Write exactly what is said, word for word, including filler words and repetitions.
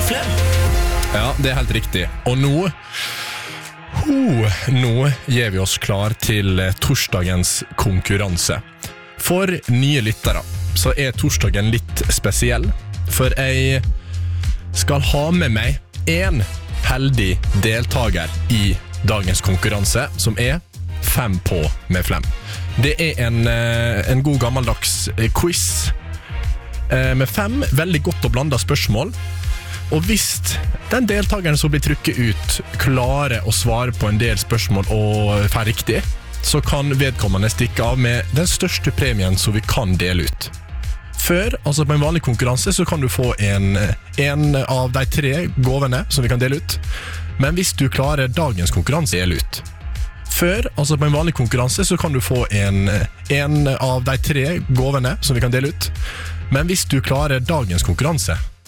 Flem. Ja, det er helt riktig. Og nå ho, Nå gir vi oss klar til torsdagens konkurranse. For nye lyttere så er torsdagen litt spesiell, for jeg skal ha med meg en heldig deltager i dagens konkurranse, som er fem på med Flem. Det er en, en god gammeldags quiz med fem veldig godt og blandet spørsmål. Og hvis den deltakeren som blir trykket ut klarer å svare på en del spørsmål og får riktig, så kan vedkommende stikke av med den største premien som vi kan dele ut. Før, altså på en vanlig konkurranse, så kan du få en, en av de tre gåvene som vi kan dele ut. Men hvis du klarer dagens konkurranse, dele ut. Før, altså på en vanlig konkurranse, så kan du få en, en av de tre gåvene som vi kan dele ut. Men hvis du klarer dagens konkurranse,